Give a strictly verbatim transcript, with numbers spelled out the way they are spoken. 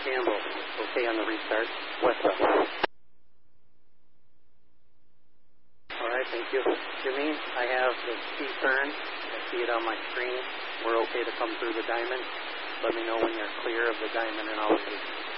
Campbell. Okay on the restart. West up. All right, thank you. Jimmy, I have the key turn. I see it on my screen. We're okay to come through the diamond. Let me know when you're clear of the diamond and I'll leave.